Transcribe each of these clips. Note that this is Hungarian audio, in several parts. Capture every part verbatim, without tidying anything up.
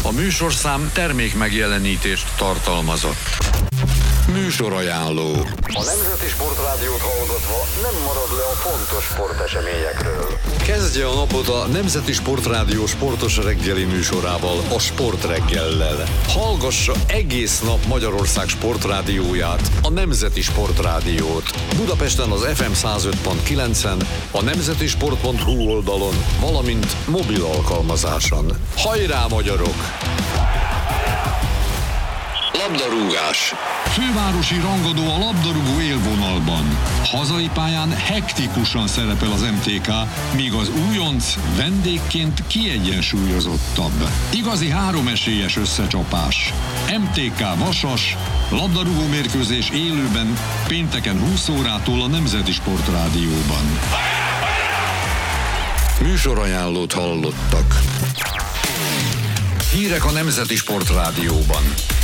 A műsorszám termék megjelenítést tartalmazott. Műsorajánló. A Nemzeti Sportrádiót hallgatva nem marad le a fontos sporteseményekről. Kezdje a napot a Nemzeti Sportrádió sportos reggeli műsorával, a Sportreggellel. Hallgassa egész nap Magyarország sportrádióját, a Nemzeti Sportrádiót. Budapesten az ef em száz öt pont kilencen, a nemzeti sport pont hu oldalon, valamint mobil alkalmazáson. Hajrá, magyarok! Labdarúgás. Fővárosi rangadó a labdarúgó élvonalban. Hazai pályán hektikusan szerepel az em té ká, míg az újonc vendégként kiegyensúlyozottabb. Igazi háromesélyes összecsapás. em té ká Vasas, labdarúgó mérkőzés élőben pénteken húsz órától a Nemzeti Sportrádióban. Műsorajánlót hallottak. Hírek a Nemzeti Sportrádióban.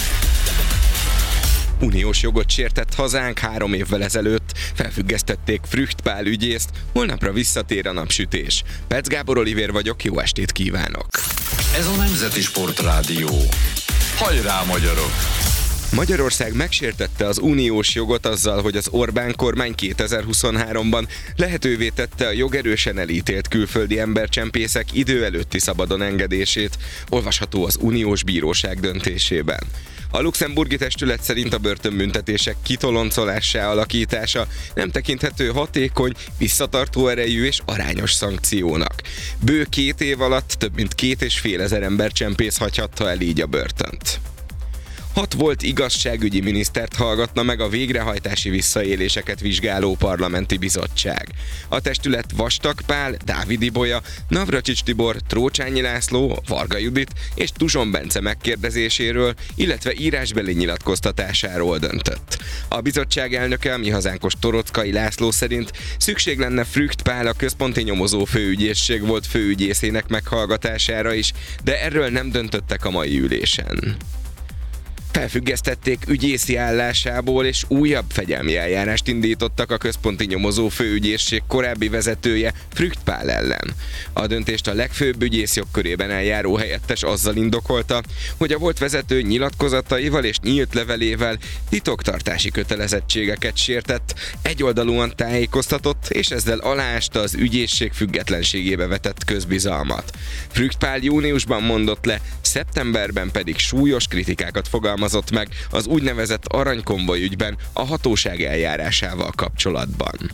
Uniós jogot sértett hazánk három évvel ezelőtt. Felfüggesztették Frücht Pál ügyészt, holnapra visszatér a napsütés. Perc Gábor Olivér vagyok, jó estét kívánok! Ez a Nemzeti Sportrádió. Hajrá, magyarok! Magyarország megsértette az uniós jogot azzal, hogy az Orbán kormány kétezer-huszonháromban lehetővé tette a jogerősen elítélt külföldi embercsempészek idő előtti szabadon engedését, olvasható az uniós bíróság döntésében. A luxemburgi testület szerint a börtönbüntetések kitoloncolásá alakítása nem tekinthető hatékony, visszatartó erejű és arányos szankciónak. Bő két év alatt több mint két és fél ezer embercsempész hagyhatta el így a börtönt. Hat volt igazságügyi minisztert hallgatna meg a végrehajtási visszaéléseket vizsgáló parlamenti bizottság. A testület Vastag Pál, Dávid Ibolya, Navracsics Tibor, Trócsányi László, Varga Judit és Tuzson Bence megkérdezéséről, illetve írásbeli nyilatkoztatásáról döntött. A bizottság elnöke, mi hazánkos Torockai László szerint szükség lenne Frücht Pál, a központi nyomozó főügyészség volt főügyészének meghallgatására is, de erről nem döntöttek a mai ülésen. Felfüggesztették ügyészi állásából, és újabb fegyelmi eljárást indítottak a központi nyomozó főügyészség korábbi vezetője, Frücht Pál ellen. A döntést a legfőbb ügyész jogkörében eljáró helyettes azzal indokolta, hogy a volt vezető nyilatkozataival és nyílt levelével titoktartási kötelezettségeket sértett, egyoldalúan tájékoztatott, és ezzel aláásta az ügyészség függetlenségébe vetett közbizalmat. Frücht Pál júniusban mondott le, szeptemberben pedig súlyos kritikákat fogalmazott meg az úgynevezett aranykonvoj ügyben a hatóság eljárásával kapcsolatban.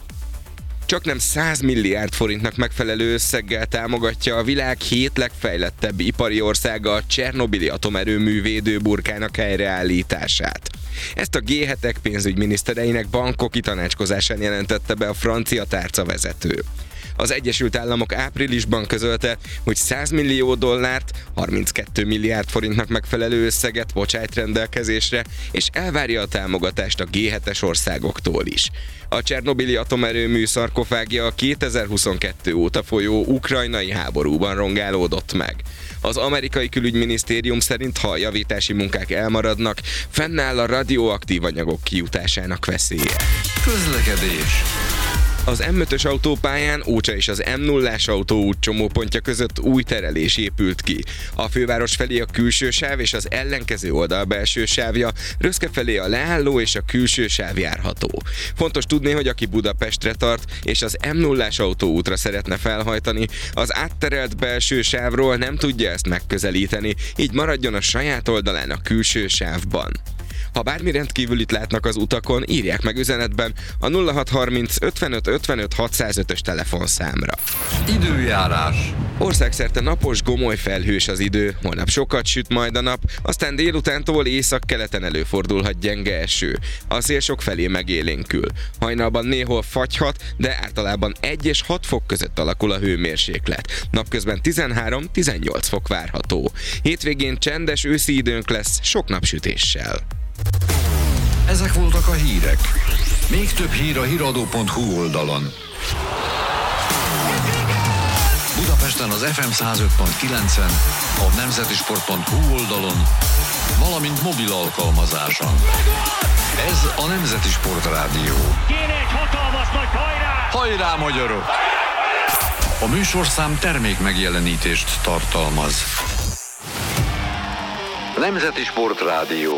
Csaknem száz milliárd forintnak megfelelő összeggel támogatja a világ hét legfejlettebb ipari országa a csernobili atomerőmű védőburkának helyreállítását. Ezt a gé hetek pénzügyminisztereinek bankoki tanácskozásán jelentette be a francia tárcavezető. Az Egyesült Államok áprilisban közölte, hogy száz millió dollárt, harminckettő milliárd forintnak megfelelő összeget bocsájt rendelkezésre, és elvárja a támogatást a gé hetes országoktól is. A csernobili atomerőmű szarkofágja a kétezer-huszonkettő óta folyó ukrajnai háborúban rongálódott meg. Az amerikai külügyminisztérium szerint, ha a javítási munkák elmaradnak, fennáll a radioaktív anyagok kijutásának veszélye. Közlekedés. Az em ötös autópályán Ócsa és az em nullás autóút csomópontja között új terelés épült ki. A főváros felé a külső sáv és az ellenkező oldal belső sávja, Röszke felé a leálló és a külső sáv járható. Fontos tudni, hogy aki Budapestre tart és az em nullás autóútra szeretne felhajtani, az átterelt belső sávról nem tudja ezt megközelíteni, így maradjon a saját oldalán a külső sávban. Ha bármi rendkívülit látnak az utakon, írják meg üzenetben a nulla hat harminc ötvenöt ötvenöt hatszázötös telefonszámra. Időjárás. Országszerte napos, gomoly felhős az idő, holnap sokat süt majd a nap, aztán délutántól északkeleten előfordulhat gyenge eső. A szél sok felé megélénkül. Hajnalban néhol fagyhat, de általában egy és hat fok között alakul a hőmérséklet. Napközben tizenhárom-tizennyolc fok várható. Hétvégén csendes őszi időnk lesz, sok napsütéssel. Ezek voltak a hírek. Még több hír a híradó pont hu oldalon. Budapesten az ef em száz öt pont kilencen, a nemzeti sport pont hu oldalon, valamint mobil alkalmazáson. Ez a Nemzeti Sportrádió. Kéne egy hatalmas nagy hajrá! Hajrá, magyarok! A műsorszám termék megjelenítést tartalmaz. Nemzeti Sportrádió.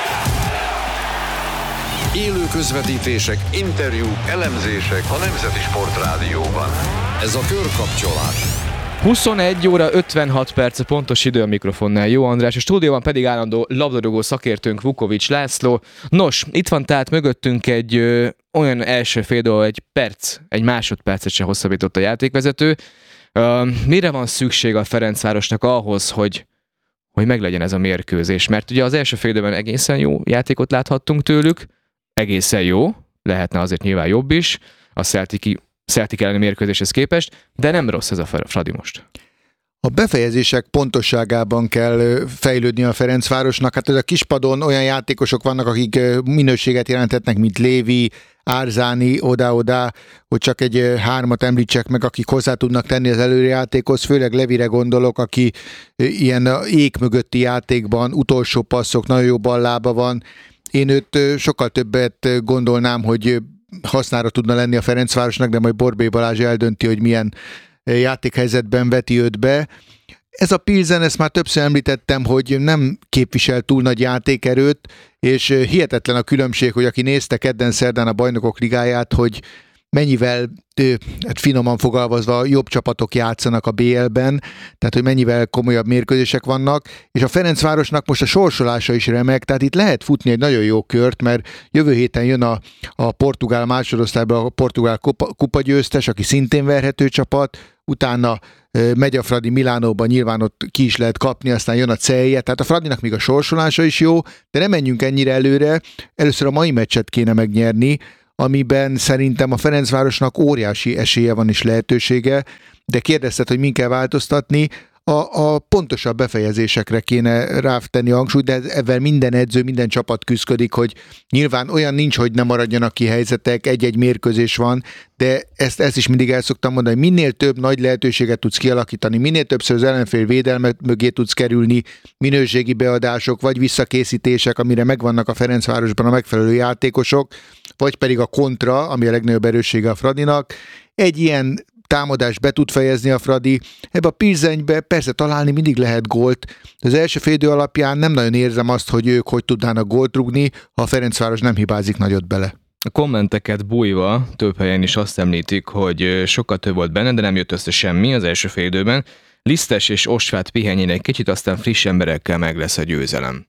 Élő közvetítések, interjúk, elemzések a Nemzeti Sportrádióban. Ez a Körkapcsolás. huszonegy óra ötvenhat perc a pontos idő a mikrofonnál. Jó András, a stúdióban pedig állandó labdarúgó szakértőnk Vukovics László. Nos, itt van tehát mögöttünk egy ö, olyan első fél, egy perc, egy másodpercet se hosszabbított a játékvezető. Ö, mire van szükség a Ferencvárosnak ahhoz, hogy, hogy meglegyen ez a mérkőzés? Mert ugye az első fél időben egészen jó játékot láthattunk tőlük, egészen jó, lehetne azért nyilván jobb is, a Celtic Celtic elleni mérkőzéshez képest, de nem rossz ez a Fradi most. A befejezések pontosságában kell fejlődni a Ferencvárosnak. Hát ez a kispadon olyan játékosok vannak, akik minőséget jelentetnek, mint Lévi, Árzáni, oda-oda, hogy csak egy hármat említsek meg, akik hozzá tudnak tenni az előrejátékhoz, főleg Levire gondolok, aki ilyen ék mögötti játékban, utolsó passzok, nagyon jó ballába van. Én őt sokkal többet gondolnám, hogy hasznára tudna lenni a Ferencvárosnak, de majd Borbély Balázs eldönti, hogy milyen játékhelyzetben veti őt be. Ez a Pilsen, ezt már többször említettem, hogy nem képvisel túl nagy játékerőt, és hihetetlen a különbség, hogy aki nézte kedden szerdán a Bajnokok Ligáját, hogy mennyivel, hát finoman fogalmazva, jobb csapatok játszanak a bé el-ben, tehát hogy mennyivel komolyabb mérkőzések vannak, és a Ferencvárosnak most a sorsolása is remek, tehát itt lehet futni egy nagyon jó kört, mert jövő héten jön a, a portugál másodosztályban a portugál kupa, kupagyőztes, aki szintén verhető csapat, utána megy a Fradi Milánóban, nyilván ott ki is lehet kapni, aztán jön a Celje, tehát a Fradinak még a sorsolása is jó, de nem menjünk ennyire előre, először a mai meccset kéne megnyerni, amiben szerintem a Ferencvárosnak óriási esélye van és lehetősége, de kérdezted, hogy min kell változtatni, a, a pontosabb befejezésekre kéne rátenni a hangsúlyt, de ezzel minden edző, minden csapat küszködik, hogy nyilván olyan nincs, hogy ne maradjanak ki helyzetek, egy-egy mérkőzés van, de ezt, ezt is mindig el szoktam mondani, hogy minél több nagy lehetőséget tudsz kialakítani, minél többször az ellenfél védelmet mögé tudsz kerülni, minőségi beadások, vagy visszakészítések, amire megvannak a Ferencvárosban a megfelelő játékosok, vagy pedig a kontra, ami a legnagyobb erőssége a Fradinak. Egy ilyen támadást be tud fejezni a Fradi. Ebbe a Pilsenbe persze találni mindig lehet gólt, de az első fél idő alapján nem nagyon érzem azt, hogy ők hogy tudnának gólt rúgni, ha a Ferencváros nem hibázik nagyot bele. A kommenteket bújva több helyen is azt említik, hogy sokkal több volt benne, de nem jött össze semmi az első fél időben. Lisztes és Osvát pihenjén egy kicsit, aztán friss emberekkel meg lesz a győzelem.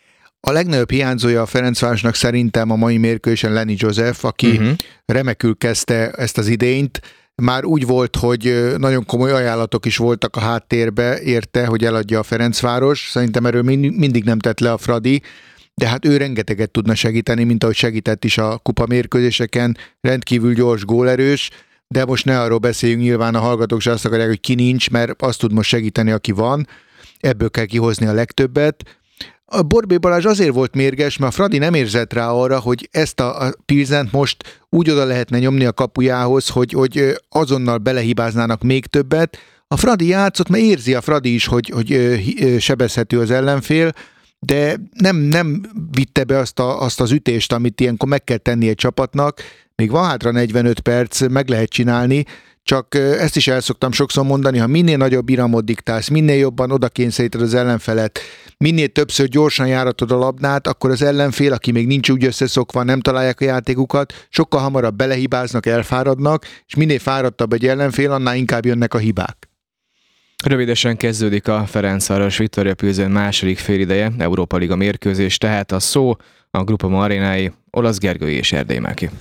A legnagyobb hiányzója a Ferencvárosnak szerintem a mai mérkőzésen Lenny Joseph, aki uh-huh. remekül kezdte ezt az idényt. Már úgy volt, hogy nagyon komoly ajánlatok is voltak a háttérbe érte, hogy eladja a Ferencváros. Szerintem erről mindig nem tett le a Fradi, de hát ő rengeteget tudna segíteni, mint ahogy segített is a kupamérkőzéseken. Rendkívül gyors, gólerős, de most ne arról beszéljünk, nyilván a hallgatók se azt akarják, hogy ki nincs, mert azt tud most segíteni, aki van. Ebből kell kihozni a legtöbbet. A Borbély Balázs azért volt mérges, mert a Fradi nem érzett rá arra, hogy ezt a Pilsent most úgy oda lehetne nyomni a kapujához, hogy, hogy azonnal belehibáznának még többet. A Fradi játszott, mert érzi a Fradi is, hogy, hogy sebezhető az ellenfél, de nem, nem vitte be azt, a, azt az ütést, amit ilyenkor meg kell tenni egy csapatnak. Még van hátra negyvenöt perc, meg lehet csinálni, csak ezt is el szoktam sokszor mondani, ha minél nagyobb iramot diktálsz, minél jobban oda kényszeríted az ellenfelet, minél többször gyorsan járatod a labdát, akkor az ellenfél, aki még nincs úgy összeszokva, nem találják a játékukat, sokkal hamarabb belehibáznak, elfáradnak, és minél fáradtabb egy ellenfél, annál inkább jönnek a hibák. Rövidesen kezdődik a Ferencváros Viktória Pilsen második félideje, Európa Liga mérkőzés, tehát a szó a Groupama arénái, Olasz Gergely és Erdély Máki.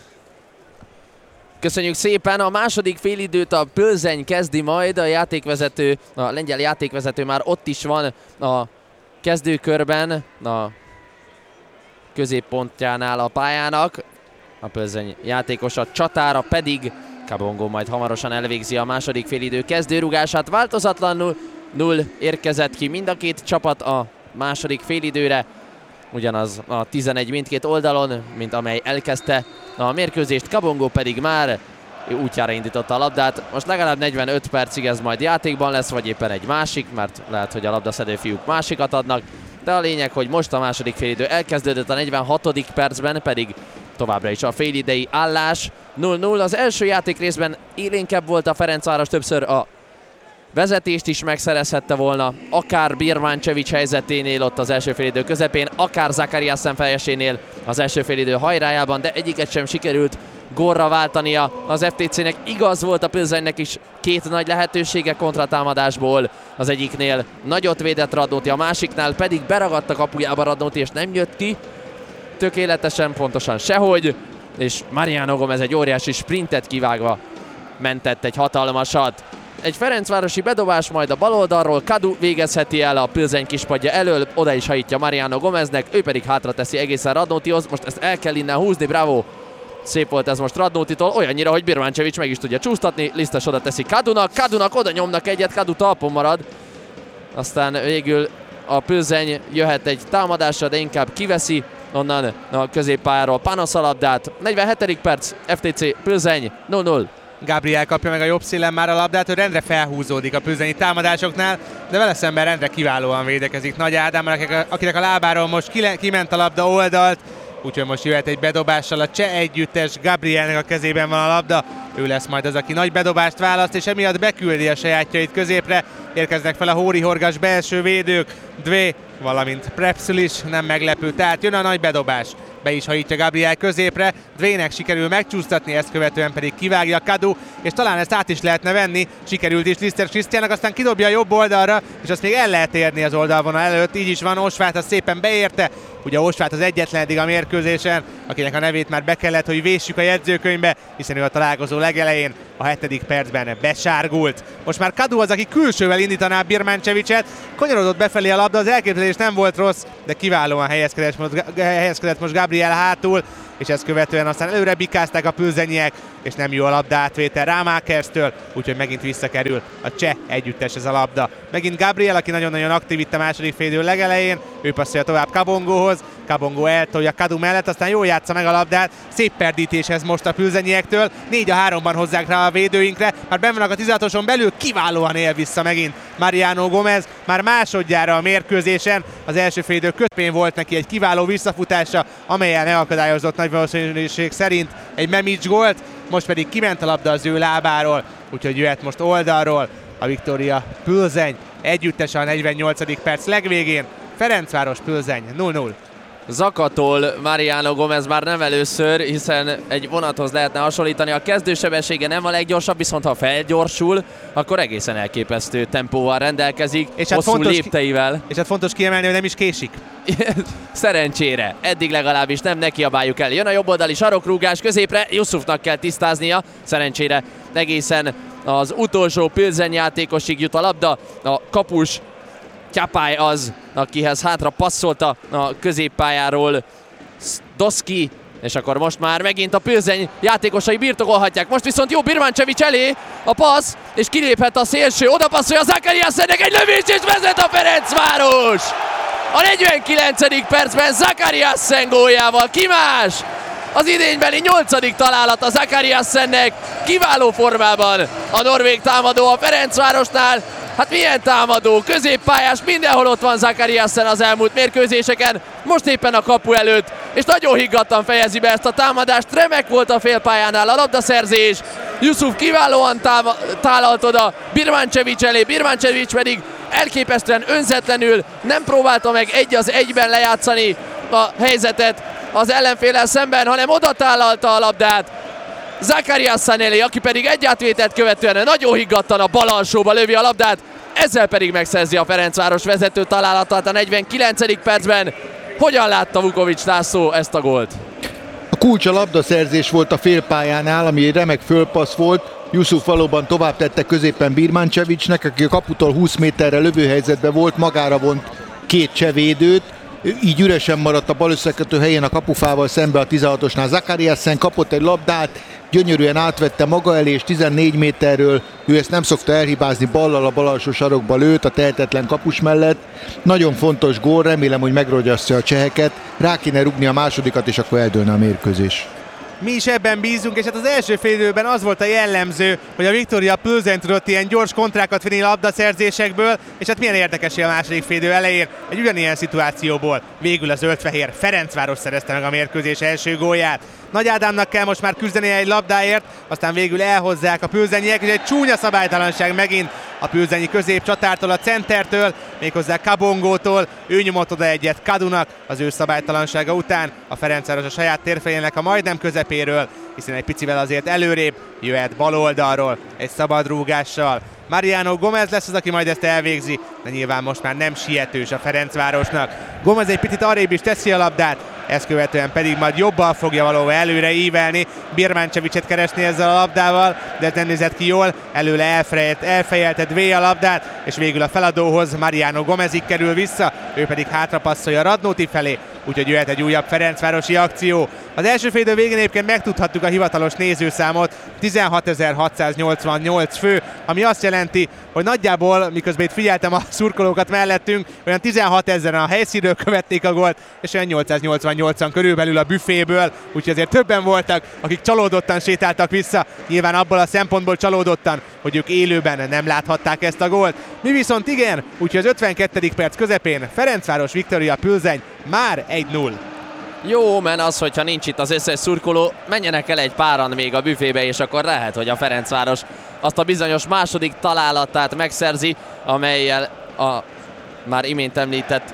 Köszönjük szépen, a második félidőt a Pilsen kezdi majd, a játékvezető, a lengyel játékvezető már ott is van a kezdőkörben, a középpontjánál a pályának. A Pilsen játékosa csatára pedig Kabongo majd hamarosan elvégzi a második félidő kezdőrugását. Változatlanul null érkezett ki mind a két csapat a második félidőre. Ugyanaz a tizenegy mindkét oldalon, mint amely elkezdte a mérkőzést. Kabongo pedig már útjára indította a labdát. Most legalább negyvenöt percig ez majd játékban lesz, vagy éppen egy másik, mert lehet, hogy a labdaszedő fiúk másikat adnak. De a lényeg, hogy most a második félidő elkezdődött, a negyvenhatodik percben pedig továbbra is a félidei állás. null null. Az első játék részben élénkebb volt a Ferencváros, többször a vezetést is megszerezhette volna, akár Birmancevic helyzeténél ott az első félidő közepén, akár Zakariasen fejesénél az első félidő hajrájában, de egyiket sem sikerült gólra váltania az ef té cének. Igaz volt a Pilsennek is két nagy lehetősége kontratámadásból, az egyiknél nagyot védett Radnóti, a másiknál pedig beragadt a kapujába Radnóti, és nem jött ki tökéletesen, pontosan sehogy, és Mariano Gomez egy óriási sprintet kivágva mentett egy hatalmasat. Egy ferencvárosi bedobás majd a bal oldalról, Kadu végezheti el a Pilsen kispadja elől, oda is hajítja Mariano Gomeznek, ő pedig hátra teszi egészen Radnótihoz, most ezt el kell innen húzni, bravo! Szép volt ez most Radnótitól, olyannyira, hogy Birmancevic meg is tudja csúsztatni, Lisztes oda teszi Kadunak, Kadunak oda nyomnak egyet, Kadu talpon marad. Aztán végül a Pilsen jöhet egy támadásra, de inkább kiveszi onnan a középpályáról Panos a labdát. negyvenhetedik perc, ef té cé Pilsen nulla nulla. Gabriel kapja meg a jobb szélen már a labdát, ő rendre felhúzódik a pilseni támadásoknál, de vele szemben rendre kiválóan védekezik Nagy Ádám, akinek a lábáról most kiment a labda oldalt, úgyhogy most jöhet egy bedobással a cseh együttes, Gabrielnek a kezében van a labda, ő lesz majd az, aki nagy bedobást választ, és emiatt beküldi a sajátjait középre, érkeznek fel a Hóri Horgas belső védők, Dvé, valamint Prepszül is, nem meglepő, tehát jön a nagy bedobás. Be is hajítja Gabriel középre, Dvének sikerül megcsúsztatni, ezt követően pedig kivágja Kadu, és talán ezt át is lehetne venni, sikerült is Liszter Krisztiánnak, aztán kidobja a jobb oldalra, és azt még el lehet érni az oldalvonal előtt, így is van, Osváth az szépen beérte, ugye Osváth az egyetlen eddig a mérkőzésen, akinek a nevét már be kellett, hogy véssük a jegyzőkönyvbe, hiszen ő a találkozó legelején a hetedik percben besárgult. Most már Kadu az, aki külsővel indítaná Birmancevicet, kanyarodott befelé a labda, az elképzelés nem volt rossz, de kiválóan helyezkedett most, helyezkedett most Gabriel hátul, és ezt követően aztán előre bikázták a pilseniek, és nem jó a labda átvétel Rámákerstől, úgyhogy megint visszakerül a cseh együttes ez a labda. Megint Gabriel, aki nagyon-nagyon aktív itt a második félidő legelején, ő passzolja tovább Kabongóhoz, Kabongó eltolja Kadu mellett, aztán jól játsza meg a labdát, szép perdítéshez most a pilseniektől, négy a háromban hozzák rá a védőinkre, már benn vannak a tizenhatoson belül, kiválóan él vissza megint Mariano Gomez, már másodjára a mérkőzésen, az első félidő közepén volt neki egy kiváló visszafutása, amellyel megakadályozott nagy valószínűség szerint egy Memics gólt, most pedig kiment a labda az ő lábáról, úgyhogy jöhet most oldalról a Viktória Pilsen együttes a negyvennyolcadik perc legvégén, Ferencváros Pilsen nulla nulla. Zakatol Mariano Gomez már nem először, hiszen egy vonathoz lehetne hasonlítani. A kezdősebessége nem a leggyorsabb, viszont ha felgyorsul, akkor egészen elképesztő tempóval rendelkezik, és hosszú hát lépteivel. Ki- és hát fontos kiemelni, hogy nem is késik. Szerencsére. Eddig legalábbis nem nekiabáljuk el. Jön a jobboldali sarokrúgás középre, Yusufnak kell tisztáznia. Szerencsére egészen az utolsó Pilsen játékosig jut a labda. A kapus Csapály az, akihez hátra passzolta a középpályáról Doszki, és akkor most már megint a Pilsen játékosai birtokolhatják. Most viszont jó Birmancevic elé a passz, és kiléphet a szélső, oda passzolja Zakariasennek egy lövés, és vezet a Ferencváros! A negyvenkilencedik percben Zakariasen góljával, ki más? Az idénybeli nyolcadik találat a Zakariasennek, kiváló formában a norvég támadó a Ferencvárosnál. Hát milyen támadó, középpályás, mindenhol ott van Zakariasen az elmúlt mérkőzéseken, most éppen a kapu előtt, és nagyon higgadtan fejezi be ezt a támadást, remek volt a félpályánál a labdaszerzés, Yusuf kiválóan táma- tálalt oda Birmancevic elé, Birmancevic pedig elképesztően önzetlenül nem próbálta meg egy az egyben lejátszani a helyzetet az ellenféllel szemben, hanem oda tálalta a labdát Zakariasen elé, aki pedig egy átvételt követően nagyon higgadtan a bal alsóba lövi a labdát, ezzel pedig megszerzi a Ferencváros vezető találatát a negyvenkilencedik percben. Hogyan látta Vukovics László ezt a gólt? A kulcs a labdaszerzés volt a félpályánál, ami egy remek fölpassz volt. Yusuf valóban tovább tette középen Birmancevicnek, aki a kaputól húsz méterre lövőhelyzetben volt, magára vont két cseh védőt, így üresen maradt a bal összekötő helyén a kapufával szembe a tizenhatosnál. Zakariasen kapott egy labdát, gyönyörűen átvette maga elé, és tizennégy méterről, ő ezt nem szokta elhibázni, ballal a bal alsó sarokba lőtt a tehetetlen kapus mellett. Nagyon fontos gól, remélem, hogy megrogyasztja a cseheket, rá kéne rúgni a másodikat, és akkor eldőlne a mérkőzés. Mi is ebben bízunk, és hát az első félidőben az volt a jellemző, hogy a Viktória Pilsen tudott ilyen gyors kontrákat vinni labdaszerzésekből, és hát milyen érdekes, hogy a második félidő elején egy ugyanilyen szituációból végül a zöld-fehér Ferencváros szerezte meg a mérkőzés első gólját. Nagy Ádámnak kell most már küzdenie egy labdáért, aztán végül elhozzák a pilzenyiek, és egy csúnya szabálytalanság megint a pilzenyi közép csatártól, a centertől, méghozzá Kabongótól. Ő nyomott oda egyet Kadunak az ő szabálytalansága után. A Ferencváros a saját térfejének a majdnem közepéről, hiszen egy picivel azért előrébb jöhet bal oldalról egy szabad rúgással. Mariano Gomez lesz az, aki majd ezt elvégzi, de nyilván most már nem sietős a Ferencvárosnak. Gomez egy picit arrébb is teszi a labdát, ezt követően pedig majd jobbal fogja valóban előre ívelni, Birmančevićet keresni ezzel a labdával, de ez nem nézett ki jól, előle elfejelt, elfejelte Dvé a labdát, és végül a feladóhoz Mariano Gomezig kerül vissza, ő pedig hátrapasszolja Radnóti felé, úgyhogy jöhet egy újabb ferencvárosi akció. Az első félidő végén egyébként megtudhattuk a hivatalos nézőszámot, tizenhatezer-hatszáznyolcvannyolc fő, ami azt jelenti, hogy nagyjából, miközben itt figyeltem a szurkolókat mellettünk, olyan tizenhatezren a helyszínről követték a gólt, és olyan nyolcszáznyolcvannyolcan körülbelül a büféből, úgyhogy azért többen voltak, akik csalódottan sétáltak vissza, nyilván abból a szempontból csalódottan, hogy ők élőben nem láthatták ezt a gólt. Mi viszont igen, úgyhogy az ötvenkettedik perc közepén Ferencváros Viktória Plzeň már egy null. Jó, mert az, hogyha nincs itt az összes szurkoló, menjenek el egy páran még a büfébe, és akkor lehet, hogy a Ferencváros azt a bizonyos második találatát megszerzi, amellyel a már imént említett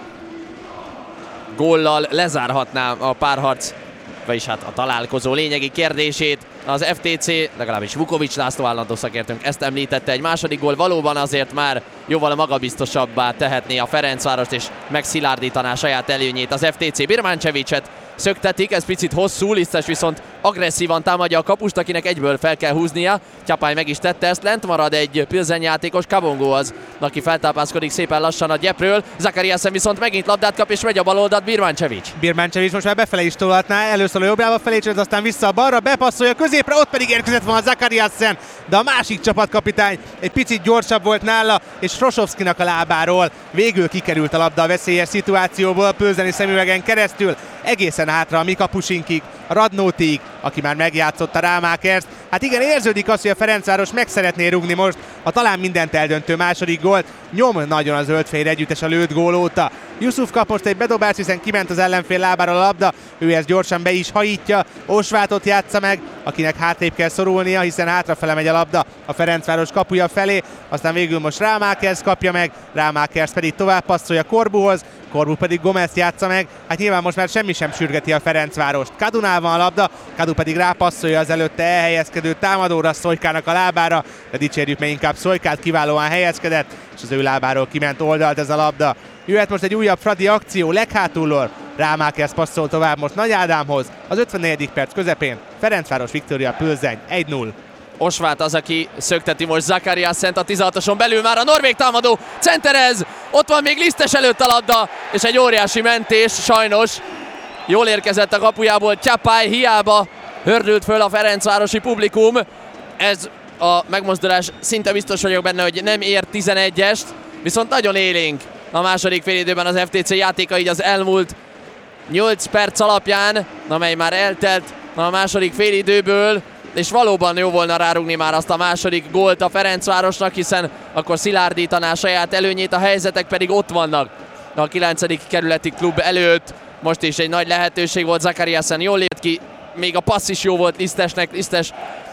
góllal lezárhatná a párharc, vagyis hát a találkozó lényegi kérdését. Az ef té cé, legalábbis Vukovics László állandó szakértőnk ezt említette, egy második gól valóban azért már jóval magabiztosabbá tehetné a Ferencvárost, és megszilárdítaná saját előnyét. Az ef té cé Birmančevićet szöktetik, ez picit hosszú, Lisztes viszont agresszívan támadja a kapust, akinek egyből fel kell húznia. Tyapály meg is tette ezt, lent marad egy Plzeň játékos, Kabongó az, aki feltápászkodik szépen lassan a gyepről. Zakariasen viszont megint labdát kap, és megy a bal oldalt Birmančević. Birmančević most már befele is tolhatná, először a jobbjába felé csinált, aztán vissza a balra, bepasszolja középre, ott pedig érkezett volna Zakariasen, de a másik csapatkapitány egy picit gyorsabb volt nála, és Rosovskinak a lábáról végül kikerült a labda a veszélyes szituációból, a plzeni szemüvegen keresztül, egészen hátra a mi kapusinkig, a Radnótiig, aki már megjátszotta Rámákerst. Hát igen, érződik az, hogy a Ferencváros meg szeretné rúgni most a talán mindent eldöntő második gólt. Nyom nagyon az zöldfehér együttes a lőtt gól óta. Yusuf kap most egy bedobást, hiszen kiment az ellenfél lábára a labda, ő ezt gyorsan be is hajítja, Osvátot játsza meg, akinek hátrébb kell szorulnia, hiszen hátrafele megy a labda a Ferencváros kapuja felé, aztán végül most Rámákerst kapja meg, Rámákerst pedig tovább passzolja Korbuhoz, Korbu pedig Gomezt játsza meg, hát nyilván most már semmi sem sürgeti a Ferencvárost. Kadunál van a labda, Kadu pedig rápasszolja az előtte elhelyezkedő támadóra, Szojkának a lábára, de dicsérjük meg inkább Szojkát, kiválóan helyezkedett, és az ő lábáról kiment oldalt ez a labda. Jöhet most egy újabb Fradi akció, leghátulról, Rámákerst passzol tovább most Nagy Ádámhoz, az ötvennegyedik perc közepén, Ferencváros Viktória Plzeň egy null. Osvát az, aki szökteti most Zakariasent a tizenhatoson belül, már a norvég támadó centerez, ott van még Lisztes előtt a labda, és egy óriási mentés, sajnos jól érkezett a kapujából Tyapály, hiába hördült föl a ferencvárosi publikum. Ez a megmozdulás, szinte biztos vagyok benne, hogy nem ér tizenegyest, viszont nagyon élénk a második félidőben az ef té cé játéka, így az elmúlt nyolc perc alapján, amely már eltelt a második félidőből, és valóban jó volna rárugni már azt a második gólt a Ferencvárosnak, hiszen akkor szilárdítaná saját előnyét, a helyzetek pedig ott vannak a kilencedik kerületi klub előtt. Most is egy nagy lehetőség volt, Zakariasen jól lépett ki, még a passz is jó volt Lisztesnek, Lisztes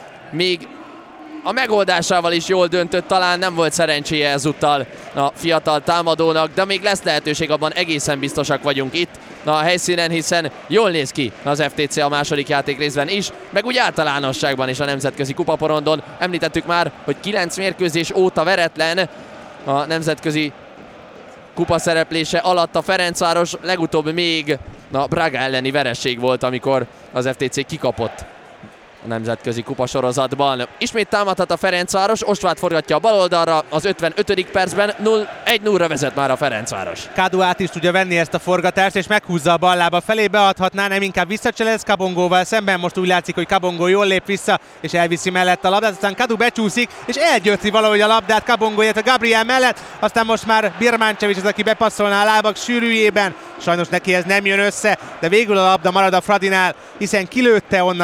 még a megoldásával is jól döntött, talán nem volt szerencséje ezúttal a fiatal támadónak, de még lesz lehetőség, abban egészen biztosak vagyunk itt a helyszínen, hiszen jól néz ki az ef té cé a második játék részben is, meg úgy általánosságban is a nemzetközi kupaporondon. Említettük már, hogy kilenc mérkőzés óta veretlen a nemzetközi kupa szereplése alatt a Ferencváros, legutóbb még a Braga elleni vereség volt, amikor az ef té cé kikapott a nemzetközi kupasorozatban. Ismét támadhat a Ferencváros, Ostvát forgatja a bal oldalra az ötvenötödik percben, egy nullra vezet már a Ferencváros. Kadu át is tudja venni ezt a forgatást, és meghúzza a bal lába felé, beadhatná, nem inkább visszacselez Kabongóval szemben, most úgy látszik, hogy Kabongó jól lép vissza, és elviszi mellett a labdát, aztán Kadu becsúszik, és elgyőzi valahogy a labdát Kabongó, illetve Gabriel mellett, aztán most már Birmančević az, aki bepasszolná a lábak sűrűjében, sajnos neki ez nem jön össze, de végül a labda marad a Fradinál, hiszen kilőtte onnan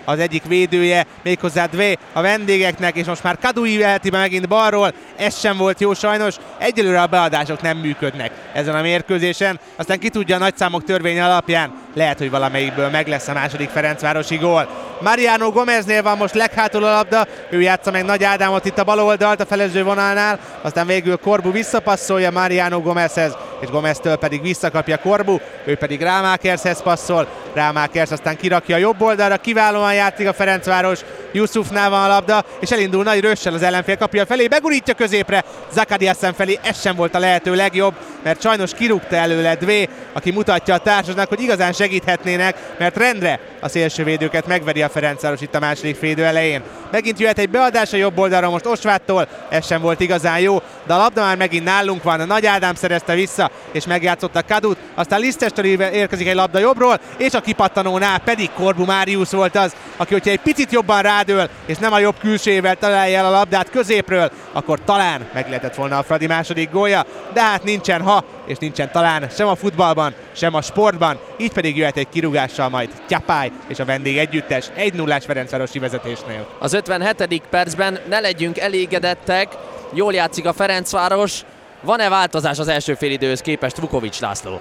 az egyik védője, méghozzá Dve a vendégeknek, és most már Kadui veheti be megint balról, ez sem volt jó sajnos, egyelőre a beadások nem működnek ezen a mérkőzésen, aztán ki tudja a nagyszámok törvény alapján, lehet, hogy valamelyikből meg lesz a második ferencvárosi gól. Mariano Gomeznél van most leghátul a labda, ő játsza meg Nagy Ádámot itt a bal oldalt a felező vonalnál, aztán végül Corbu visszapasszolja Mariano Gomezhez, és Gomeztől pedig visszakapja Corbu, ő pedig Rámákershez passzol, Rámákers aztán kirakja a jobb oldalra, kiválóan játszik a Ferencváros, Yusufnál van a labda, és elindul nagy rössel az ellenfél kapja felé, begurítja középre, Zakariasen felé, ez sem volt a lehető legjobb, mert sajnos kirúgta előle Dve, aki mutatja a társasnak, hogy igazán segíthetnének, mert rendre a szélsővédőket megveri a Ferencváros itt a második félidő elején. Megint jöhet egy beadás a jobb oldalra most Osváttól, ez sem volt igazán jó, de a labda már megint nálunk van, a Nagy Ádám szerezte vissza, és megjátszotta Kadut, aztán Lisztestől érkezik egy labda jobbról, és a kipattanónál pedig Corbu Máriusz volt az, aki hogyha egy picit jobban rádől, és nem a jobb külsőjével találja el a labdát középről, akkor talán meg lehetett volna a Fradi második gólja, de hát nincsen ha, és nincsen talán sem a futballban, sem a sportban, így pedig jöhet egy kirúgással majd Tyapály és a vendég együttes egy nullás ferencvárosi vezetésnél. Az ötvenhetedik percben ne legyünk elégedettek, jól játszik a Ferencváros, van-e változás az első félidőhöz képest, Vukovics László?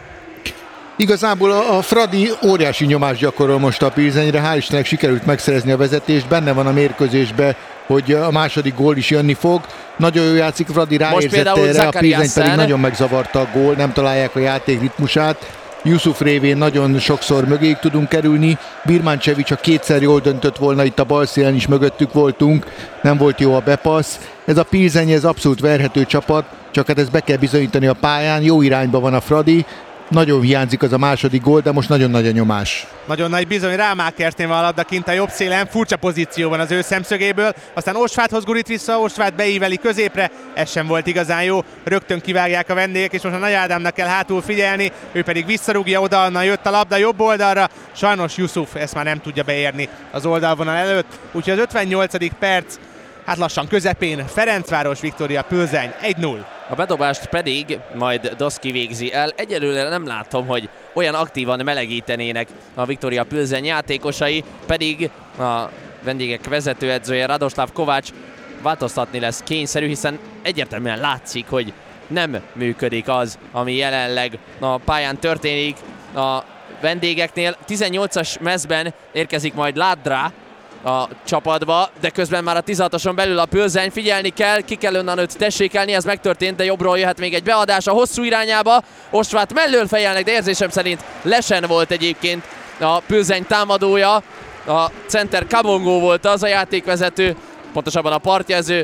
Igazából a, a Fradi óriási nyomást gyakorol most a Pilzenyre, hál' Istennek sikerült megszerezni a vezetést, benne van a mérkőzésbe, hogy a második gól is jönni fog. Nagyon jó játszik, Fradi ráérzett erre, a Pilzeny pedig nagyon megzavarta a gól, nem találják a játék ritmusát. Yusuf révén nagyon sokszor mögéig tudunk kerülni, Birmancevic, ha kétszer jól döntött volna, itt a bal szélen is mögöttük voltunk, nem volt jó a bepassz. Ez a Pilzeny, ez abszolút verhető csapat, csak hát ezt be kell bizonyítani a pályán, jó irányba van a Fradi, nagyon hiányzik az a második gól, de most nagyon nagy a nyomás. Nagyon nagy bizony, Rámákersnél van a labda kint a jobb szélen, furcsa pozícióban az ő szemszögéből, aztán Osváthoz gurít vissza, Osvát beíveli középre, ez sem volt igazán jó, rögtön kivágják a vendégek, és most a Nagy Ádámnak kell hátul figyelni, ő pedig visszarúgja oda, onnan jött a labda jobb oldalra, sajnos Yusuf ezt már nem tudja beérni az oldalvonal előtt, úgyhogy az ötvennyolcadik perc, hát lassan közepén, Ferencváros Viktória Pilzeny egy null. A bedobást pedig majd Doszki végzi el. Egyelőre nem látom, hogy olyan aktívan melegítenének a Viktória Pilzeny játékosai, pedig a vendégek vezetőedzője Radoslav Kovács változtatni lesz kényszerű, hiszen egyértelműen látszik, hogy nem működik az, ami jelenleg a pályán történik a vendégeknél. tizennyolcas mezben érkezik majd Ladra a csapatba, de közben már a tizenhatoson belül a Pilzeny, figyelni kell, ki kell onnan őt tessékelni, ez megtörtént, de jobbról jöhet még egy beadás a hosszú irányába, Osvát mellől fejelnek, de érzésem szerint lesen volt egyébként a Pilzeny támadója, a center Kabongó volt az a játékvezető, pontosabban a partjelző,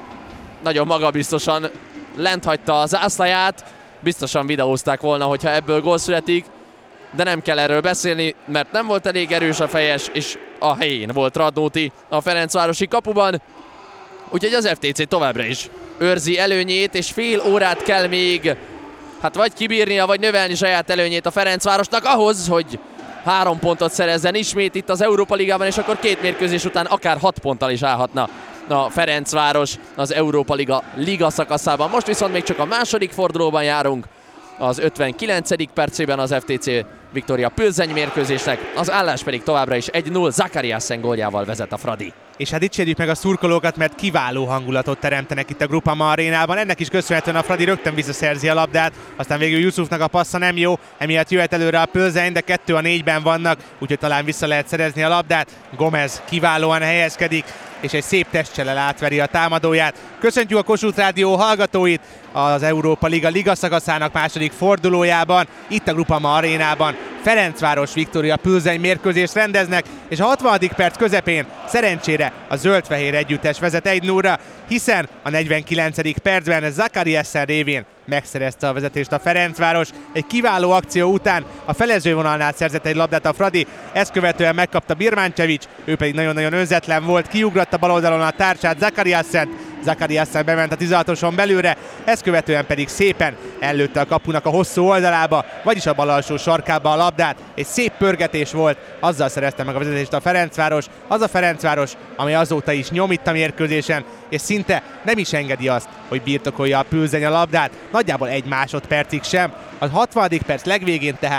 nagyon magabiztosan lent hagyta az zászlaját, biztosan videózták volna, hogyha ebből gól születik, de nem kell erről beszélni, mert nem volt elég erős a fejes, és a helyén volt Radnóti a ferencvárosi kapuban. Úgyhogy az ef té cé továbbra is őrzi előnyét, és fél órát kell még hát vagy kibírnia, vagy növelni saját előnyét a Ferencvárosnak ahhoz, hogy három pontot szerezzen ismét itt az Európa Ligában, és akkor két mérkőzés után akár hat ponttal is állhatna a Ferencváros az Európa Liga liga szakaszában. Most viszont még csak a második fordulóban járunk, az ötvenkilencedik percében az ef té cé Viktória Pilzeny mérkőzésnek, az állás pedig továbbra is egy null, Zakariasen góljával vezet a Fradi. És hát dicsérjük meg a szurkolókat, mert kiváló hangulatot teremtenek itt a Groupama arénában. Ennek is köszönhetően a Fradi rögtön visszaszerzi a labdát, aztán végül Yusufnak a passza nem jó, emiatt jöhet előre a Pilzeny, de kettő a négyben vannak, úgyhogy talán vissza lehet szerezni a labdát. Gomez kiválóan helyezkedik, és egy szép testcselel átveri a támadóját. Köszöntjük a Kossuth Rádió hallgatóit az Európa Liga liga szakaszának második fordulójában, itt a Groupama arénában. Ferencváros Viktória Pilzeny mérkőzést rendeznek, és a hatvanadik perc közepén szerencsére a zöld-fehér együttes vezet egy nullra, hiszen a negyvenkilencedik percben Zakariasen révén megszerezte a vezetést a Ferencváros. Egy kiváló akció után a felezővonalnál szerzett egy labdát a Fradi, ezt követően megkapta Birmancevic, ő pedig nagyon-nagyon önzetlen volt, kiugratta bal oldalon a társát, Zakariasen, Zakariasen bement a tizenhatoson belőle, ezt követően pedig szépen ellőtte a kapunak a hosszú oldalába, vagyis a bal alsó sarkába a labdát. Egy szép pörgetés volt, azzal szerezte meg a vezetést a Ferencváros, az a Ferencváros, ami azóta is nyom itt a mérkőzésen, és szinte nem is engedi azt, hogy birtokolja a Pilzeny a labdát, nagyjából egy másodpercig sem. A hatvanadik perc legvégén tehát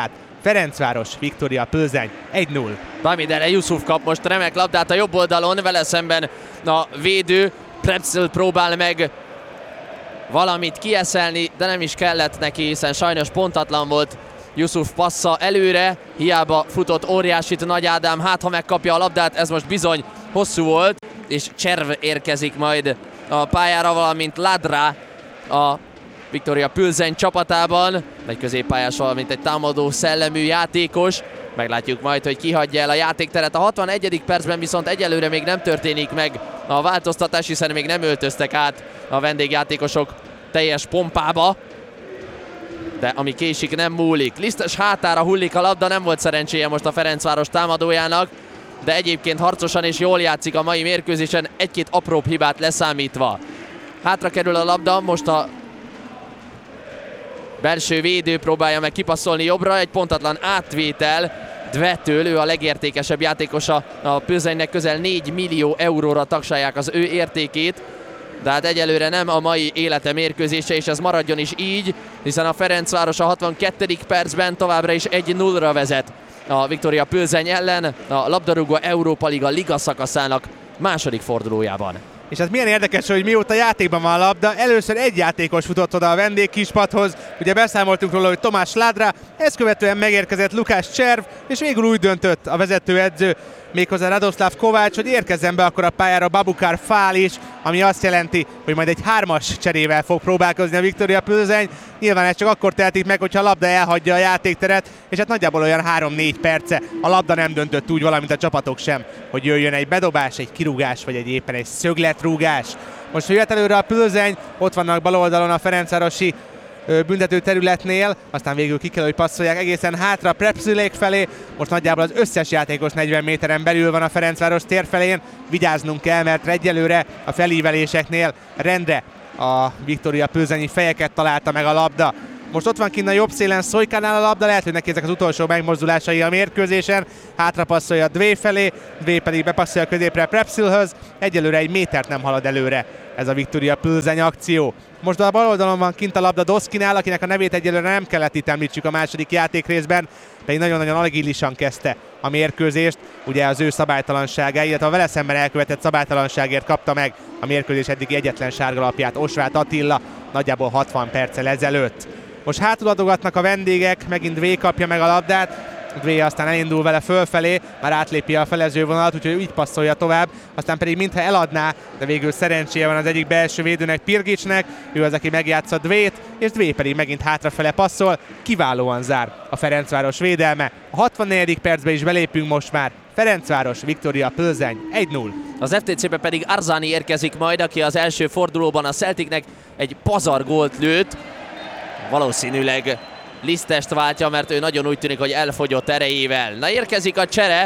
Ferencváros, Viktória Plzeň egy null. Bamidele Yusuf kap most remek labdát a jobb oldalon, vele szemben a védő. Prepszl próbál meg valamit kieszelni, de nem is kellett neki, hiszen sajnos pontatlan volt Yusuf passza előre. Hiába futott óriásit Nagy Ádám, hát ha megkapja a labdát, ez most bizony hosszú volt, és Cserv érkezik majd a pályára, valamint Ladra a Viktória Plzeň csapatában. Egy középpályás, valamint egy támadó szellemű játékos. Meglátjuk majd, hogy ki hagyja el a játékteret. A hatvanegyedik percben viszont egyelőre még nem történik meg a változtatás, hiszen még nem öltöztek át a vendégjátékosok teljes pompába. De ami késik, nem múlik. Lisztes hátára hullik a labda, nem volt szerencséje most a Ferencváros támadójának, de egyébként harcosan és jól játszik a mai mérkőzésen, egy-két apróbb hibát leszámítva. Hátra kerül a labda, most a belső védő próbálja meg kipasszolni jobbra, egy pontatlan átvétel Dvetől, ő a legértékesebb játékosa a Plzeňnek, közel négy millió euróra tagsálják az ő értékét, de hát egyelőre nem a mai élete mérkőzése, és ez maradjon is így, hiszen a Ferencváros a hatvankettedik percben továbbra is egy nullra vezet a Viktória Plzeň ellen a labdarúgó Európa Liga liga szakaszának második fordulójában. És hát milyen érdekes, hogy mióta játékban van a labda, először egy játékos futott oda a vendégkispadhoz, ugye beszámoltunk róla, hogy Tomás Ladra, ezt követően megérkezett Lukács Cserv, és végül úgy döntött a vezetőedző, méghozzá Radoslav Kovács, hogy érkezzen be akkor a pályára Babukar Fál is, ami azt jelenti, hogy majd egy hármas cserével fog próbálkozni a Viktória Plzeň. Nyilván ez csak akkor tehetik meg, hogyha a labda elhagyja a játékteret, és hát nagyjából olyan három-négy perce a labda nem döntött úgy, valamint a csapatok sem, hogy jöjjön egy bedobás, egy kirúgás, vagy egy éppen egy szögletrúgás. Most jöhet előre a Plzeň, ott vannak bal oldalon a ferencvárosi büntető területnél, aztán végül ki kell, hogy passzolják egészen hátra Prepszülék felé. Most nagyjából az összes játékos negyven méteren belül van a Ferencváros tér felén. Vigyáznunk kell, mert egyelőre a felíveléseknél rendre a Viktória Plzeňi fejeket találta meg a labda. Most ott van kinn a jobb szélen Szojkánál a labda, lehet, hogy neki ezek az utolsó megmozdulásai a mérkőzésen. Hátra passzolja Dvé felé, Dvé pedig bepasszolja középre Prepszülhöz. Egyelőre egy métert nem halad előre ez a Viktória Plzeň akció. Most a bal oldalon van kint a labda Doszkinál, akinek a nevét egyelőre nem kellett itt említsük a második játékrészben, pedig nagyon-nagyon agilisan kezdte a mérkőzést. Ugye az ő szabálytalanságáért, illetve a vele szemben elkövetett szabálytalanságért kapta meg a mérkőzés eddigi egyetlen sárgalapját Osváth Attila nagyjából hatvan perccel ezelőtt. Most hátuladogatnak a vendégek, megint Dvé kapja meg a labdát, Dvé aztán elindul vele fölfelé, már átlépi a felezővonalat, úgyhogy így passzolja tovább, aztán pedig mintha eladná, de végül szerencséje van az egyik belső védőnek, Pirgicsnek, ő az, aki megjátsza Dvét, és Dvé pedig megint hátrafele passzol, kiválóan zár a Ferencváros védelme. A hatvannegyedik percbe is belépünk most már. Ferencváros, Viktória Plzeň egy null. Az ef té cé-be pedig Arzani érkezik majd, aki az első fordulóban a Celticnek egy pazar gólt lőtt. Valószínűleg Lisztest váltja, mert ő nagyon úgy tűnik, hogy elfogyott erejével. Na, érkezik a csere,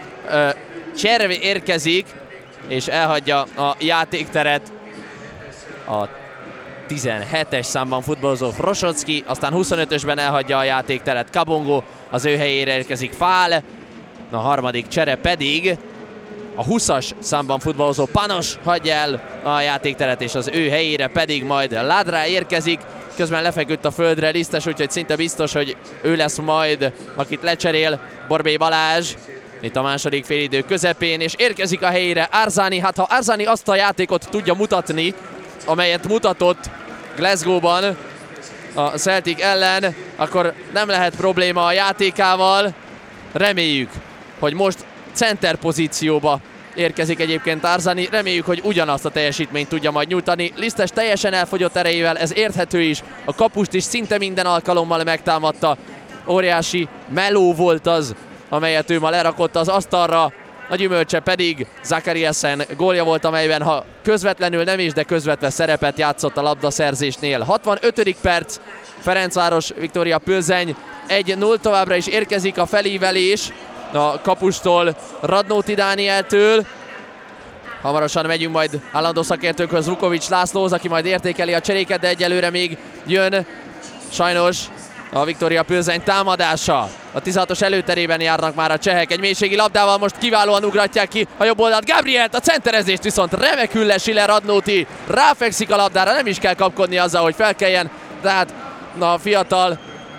Cserv érkezik, és elhagyja a játékteret a tizenhetes számban futballozó Frosocki, aztán huszonötösben elhagyja a játékteret Kabongo, az ő helyére érkezik Fál, a harmadik csere pedig a huszas számban futballozó Panos hagyja el a játékteret, és az ő helyére pedig majd Ladra érkezik. Közben lefeküdt a földre Lisztes, úgyhogy szinte biztos, hogy ő lesz majd, akit lecserél Borbély Balázs itt a második félidő közepén, és érkezik a helyére Arzani. Hát ha Arzani azt a játékot tudja mutatni, amelyet mutatott Glasgow-ban a Celtic ellen, akkor nem lehet probléma a játékával. Reméljük, hogy most center pozícióba érkezik egyébként Arzani, reméljük, hogy ugyanazt a teljesítményt tudja majd nyújtani. Lisztes teljesen elfogyott erejével, ez érthető is, a kapust is szinte minden alkalommal megtámadta. Óriási meló volt az, amelyet ő ma lerakott az asztalra, a gyümölcse pedig Zakariasen gólja volt, amelyben ha közvetlenül nem is, de közvetve szerepet játszott a labdaszerzésnél. hatvanötödik perc, Ferencváros, Viktória Plzeň egy null, továbbra is érkezik a felívelés a kapustól, Radnóti Dánieltől. Hamarosan megyünk majd állandó szakértőkhöz, Vukovics Lászlóhoz, aki majd értékeli a cseréket, de egyelőre még jön sajnos a Viktória Plzeň támadása. A tizenhatos előterében járnak már a csehek, egy mélységi labdával most kiválóan ugratják ki a jobb oldalt Gabrielt, a centerezést viszont remekül lesi le Radnóti, ráfekszik a labdára, nem is kell kapkodni azzal, hogy felkeljen, de hát na, a fiatal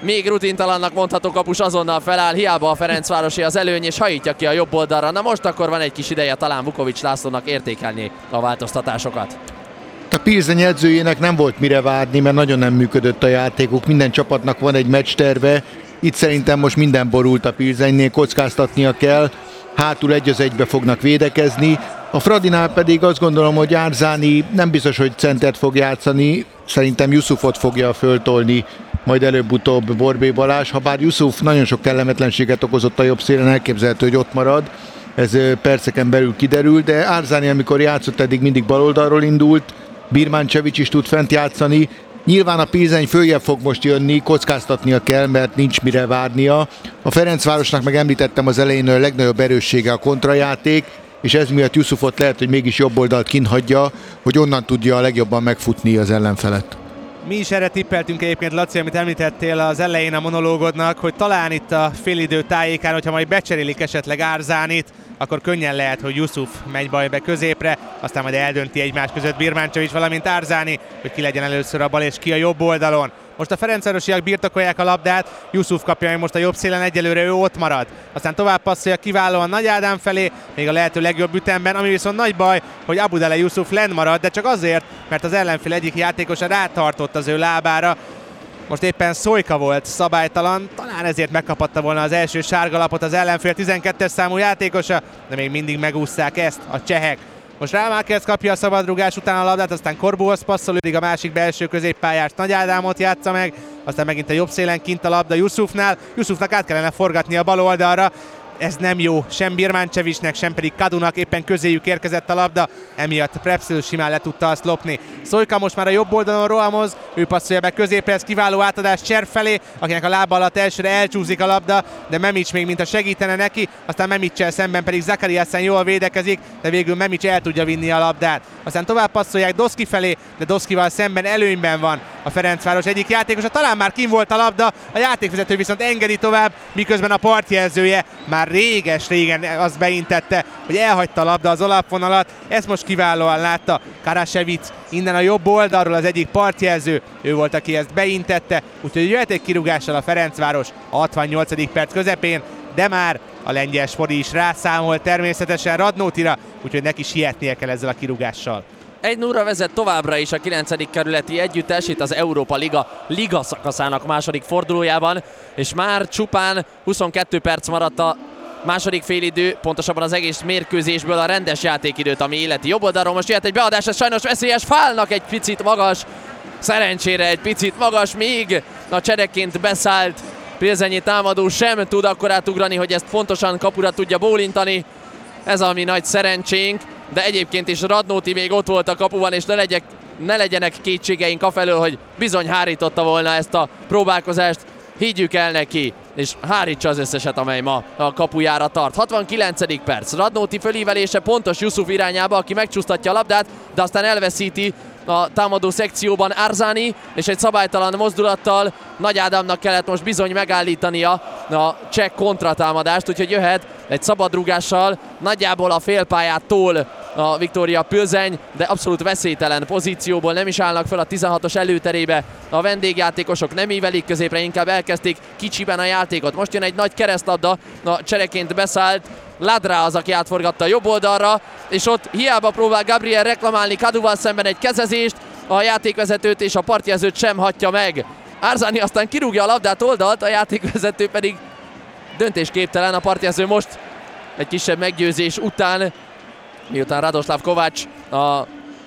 még rutintalannak mondható kapus azonnal feláll, hiába a Ferencvárosi az előny, és hajítja ki a jobb oldalra. Na most akkor van egy kis ideje talán Vukovics Lászlónak értékelni a változtatásokat. A Pilsen edzőjének nem volt mire várni, mert nagyon nem működött a játékuk. Minden csapatnak van egy meccsterve. Itt szerintem most minden borult a Pilsennél, kockáztatnia kell. Hátul egy az egybe fognak védekezni. A Fradinál pedig azt gondolom, hogy Árzáni nem biztos, hogy centert fog játszani. Szerintem Jusufot fogja föltolni majd előbb-utóbb Borbély Balázs. Habár Jusuf nagyon sok kellemetlenséget okozott a jobb szélen, elképzelhető, hogy ott marad. Ez perceken belül kiderül, de Árzáni, amikor játszott, eddig mindig baloldalról indult. Birmancevic is tud fent játszani. Nyilván a Pilsen följebb fog most jönni, kockáztatnia kell, mert nincs mire várnia. A Ferencvárosnak meg említettem az elején, a legnagyobb erőssége a kontrajáték, és ez miatt Jusufot lehet, hogy mégis jobb oldalt kinhagyja, hogy onnan tudja a legjobban megfutni az ellenfelet. Mi is erre tippeltünk egyébként, Laci, amit említettél az elején a monológodnak, hogy talán itt a félidő tájékán, hogyha majd becserélik esetleg Árzánit, akkor könnyen lehet, hogy Jusuf megy bajbe középre, aztán majd eldönti egymás között Birmancevic, valamint Árzáni, hogy ki legyen először a bal és ki a jobb oldalon. Most a Ferencvárosiak birtokolják a labdát, Jusuf kapja meg most a jobb szélen, egyelőre ő ott marad. Aztán tovább passzolja kiválóan Nagy Ádám felé, még a lehető legjobb ütemben, ami viszont nagy baj, hogy Abudele Jusuf lenn marad, de csak azért, mert az ellenfél egyik játékosa rátartott az ő lábára. Most éppen Szojka volt szabálytalan, talán ezért megkaphatta volna az első sárgalapot az ellenfél tizenkettes számú játékosa, de még mindig megúszták ezt a csehek. Most Rámákez kapja a szabadrugás után a labdát, aztán Korbóhoz passzol, a másik belső középpályás Nagy Ádámot játsza meg, aztán megint a jobb szélen kint a labda Jusufnál, Jusufnak át kellene forgatni a bal oldalra. Ez nem jó, sem Birmancevicnek, sem pedig Kadunak, éppen közéjük érkezett a labda, emiatt Prepszl simán le tudta azt lopni. Szojka most már a jobb oldalon rohamoz, ő passzolja be középre, ez kiváló átadás Cserv felé, akinek a lába alatt elsőre elcsúszik a labda, de Memics még mintha segítene neki, aztán Memicsel szemben pedig Zakariasen jól védekezik, de végül Memics el tudja vinni a labdát. Aztán tovább passzolják Doszki felé, de Doszkival szemben előnyben van a Ferencváros egyik játékosa, talán már kim volt a labda, a játékvezető viszont engedi tovább, miközben a partjelzője már réges-régen azt beintette, hogy elhagyta a labda az alapvonalat, ezt most kiválóan látta Karasevic, innen a jobb oldalról az egyik partjelző, ő volt, aki ezt beintette, úgyhogy jöhet egy kirúgással a Ferencváros a hatvannyolcadik perc közepén, de már a lengyel Sfori is rászámol természetesen Radnótira, úgyhogy neki sietnie kell ezzel a kirúgással. egy nullra vezet továbbra is a kilencedik kerületi együttes itt az Európa Liga liga szakaszának második fordulójában, és már csupán huszonkettő perc maradt a második félidő, pontosabban az egész mérkőzésből a rendes játékidőt, ami illeti. Jobb oldalról most jöhet egy beadás, ez sajnos veszélyes, Fálnak egy picit magas, szerencsére egy picit magas, még a csereként beszállt pilsenyi támadó sem tud akkor átugrani, hogy ezt pontosan kapura tudja bólintani. Ez a mi nagy szerencsénk, de egyébként is Radnóti még ott volt a kapuban, és ne, legyek, ne legyenek kétségeink afelől, hogy bizony hárította volna ezt a próbálkozást. Higgyük el neki, és hárítsa az összeset, amely ma a kapujára tart. hatvankilencedik perc, Radnóti fölívelése pontos Jusuf irányába, aki megcsúsztatja a labdát, de aztán elveszíti a támadó szekcióban Árzáni, és egy szabálytalan mozdulattal Nagy Ádámnak kellett most bizony megállítania a cseh kontratámadást, úgyhogy jöhet egy szabadrúgással nagyjából a félpályától a Viktória Pilsen, de abszolút veszélytelen pozícióból, nem is állnak fel a tizenhatos előterébe. A vendégjátékosok nem ívelik középre, inkább elkezdték kicsiben a játékot. Most jön egy nagy keresztlabda, a csereként beszállt Ladra az, aki átforgatta a jobb oldalra, és ott hiába próbál Gabriel reklamálni Kaduval szemben egy kezezést, a játékvezetőt és a partjelzőt sem hagyja meg. Árzáni aztán kirúgja a labdát oldalt, a játékvezető pedig döntésképtelen, a partjelző most egy kisebb meggyőzés után, miután Radoslav Kovács, a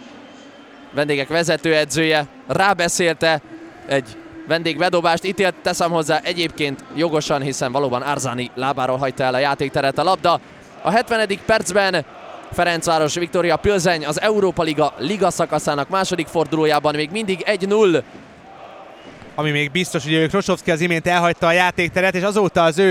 vendégek vezetőedzője rábeszélte egy vendégbedobást, ítélt, teszem hozzá egyébként jogosan, hiszen valóban Árzáni lábáról hagyta el a játékteret a labda. A hetvenedik percben Ferencváros Viktória Pilsen az Európa Liga liga szakaszának második fordulójában még mindig egy null. Ami még biztos, hogy Krosovszki az imént elhagyta a játékteret, és azóta az ő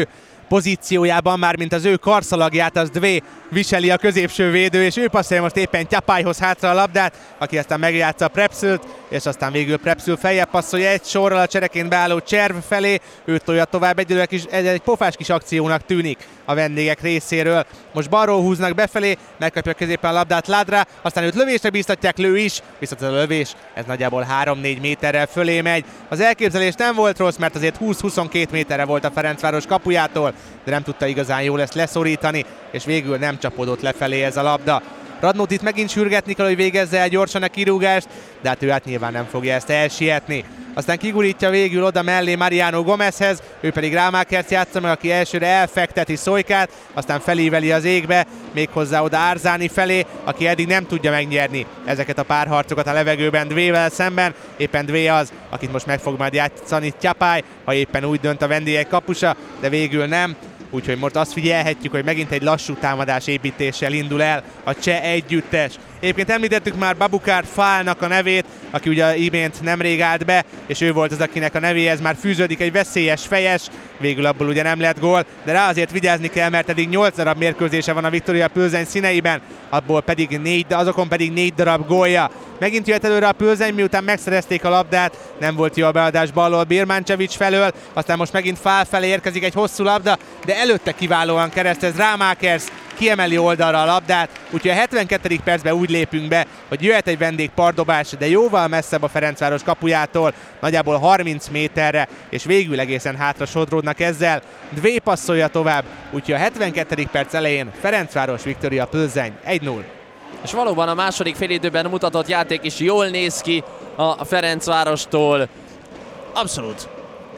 pozíciójában, már mint az ő karszalagját, az Dvé viseli a középső védő, és ő passzolja most éppen Tyapályhoz hátra a labdát, aki aztán megjátsza Prepszült, és aztán végül Prepszül feljebb passzolja egy sorral a csereként beálló Cserv felé, ő tolja tovább, egyelőre kis, egy, egy pofás kis akciónak tűnik a vendégek részéről. Most balról húznak befelé, megkapja középen a labdát Ladra, aztán őt lövésre bíztatják, lő is, viszont a lövés ez nagyjából három-négy méterrel fölé megy. Az elképzelés nem volt rossz, mert azért húsz-huszonkettő méterre volt a Ferencváros kapujától, de nem tudta igazán jól ezt leszorítani, és végül nem csapódott lefelé ez a labda. Radnótit megint sürgetni kell, hogy végezze el gyorsan a kirúgást, de hát ő hát nyilván nem fogja ezt elsietni. Aztán kigurítja végül oda mellé Mariano Gomezhez, ő pedig Rámákerc játsza meg, aki elsőre elfekteti Szolykát, aztán felíveli az égbe, méghozzá oda Árzáni felé, aki eddig nem tudja megnyerni ezeket a párharcokat a levegőben Dvével szemben. Éppen Dvé az, akit most meg fog majd játszani Tyapály, ha éppen úgy dönt a vendégek kapusa, de végül nem. Úgyhogy most azt figyelhetjük, hogy megint egy lassú támadás építéssel indul el a cseh együttes. Egyébként említettük már Babukár Fálnak a nevét, aki ugye imént nemrég állt be, és ő volt az, akinek a nevéhez már fűződik egy veszélyes fejes, végül abból ugye nem lett gól, de rá azért vigyázni kell, mert eddig nyolc darab mérkőzése van a Viktória Plzeň színeiben, abból pedig négy, azokon pedig négy darab gólja. Megint jöhet előre a Plzeň, miután megszerezték a labdát, nem volt jó a beadás balról Birmancevic felől, aztán most megint Fál felé érkezik egy hosszú labda, de előtte kiválóan keresztez Rámákerc, kiemeli oldalra a labdát, úgyhogy a hetvenkettedik percben úgy lépünk be, hogy jöhet egy vendég pardobás, de jóval messzebb a Ferencváros kapujától, nagyjából harminc méterre, és végül egészen hátra sodródnak ezzel. Dvé passzolja tovább, úgyhogy a hetvenkettedik perc elején Ferencváros Viktória Plzeň egy null. És valóban a második félidőben mutatott játék is jól néz ki a Ferencvárostól. Abszolút